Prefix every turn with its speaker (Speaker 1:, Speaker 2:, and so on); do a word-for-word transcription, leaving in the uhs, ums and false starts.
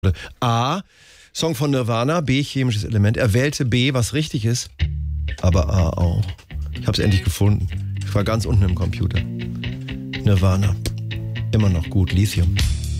Speaker 1: A, Song von Nirvana, B, chemisches Element. Er wählte B, was richtig ist, aber A auch. Ich habe es endlich gefunden. Ich war ganz unten im Computer. Nirvana, immer noch gut, Lithium.